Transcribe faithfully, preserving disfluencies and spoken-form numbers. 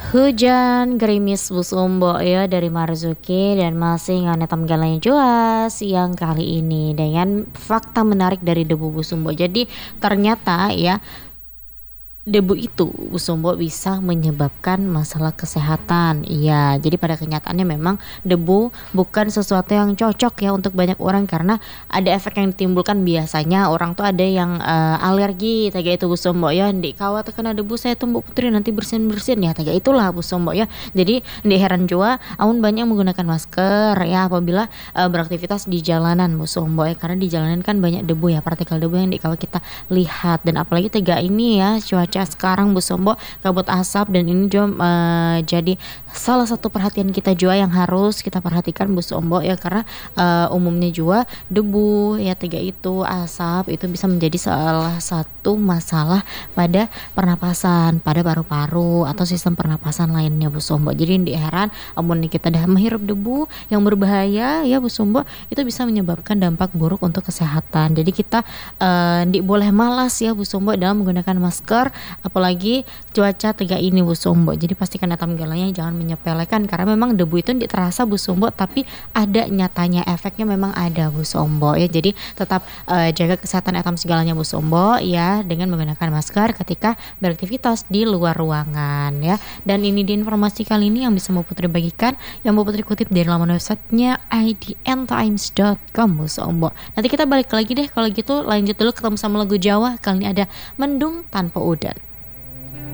Hujan gerimis busumbo ya dari Marzuki dan masih nganetam galanya jua siang kali ini dengan fakta menarik dari debu busumbo. Jadi ternyata ya debu itu busumbo bisa menyebabkan masalah kesehatan. Iya, jadi pada kenyataannya memang debu bukan sesuatu yang cocok ya untuk banyak orang karena ada efek yang ditimbulkan biasanya orang tuh ada yang eh, alergi tega itu busumbo ya. Ndik kawat kena debu saya tuh Mbok Putri nanti bersin-bersin ya tega itulah busumbo ya. Jadi ndik heran jua amun banyak menggunakan masker ya apabila eh, beraktivitas di jalanan busumbo ya karena di jalanan kan banyak debu ya partikel debu yang ndik kalau kita lihat dan apalagi tega ini ya cuaca sekarang busombo kabut asap dan ini juga eh, jadi salah satu perhatian kita juga yang harus kita perhatikan busombo ya karena eh, umumnya juga debu ya tiga itu asap itu bisa menjadi salah satu masalah pada pernapasan pada paru-paru atau sistem pernapasan lainnya busombo. Jadi di heran amun kita dah menghirup debu yang berbahaya ya busombo itu bisa menyebabkan dampak buruk untuk kesehatan. Jadi kita eh, ndik boleh malas ya busombo dalam menggunakan masker apalagi cuaca tiga ini busombo. Jadi pastikan atam galanya jangan menyepelekan karena memang debu itu tidak terasa busombo tapi ada nyatanya efeknya memang ada busombo ya. Jadi tetap uh, jaga kesehatan atam segalanya busombo ya dengan menggunakan masker ketika beraktivitas di luar ruangan ya. Dan ini di informasi kali ini yang bisa Mbak Putri bagikan yang Mbak Putri kutip dari laman websitenya i d n times dot com busombo. Nanti kita balik lagi deh kalau gitu lanjut dulu ketemu sama lagu Jawa kali ini ada Mendung Tanpa Udan.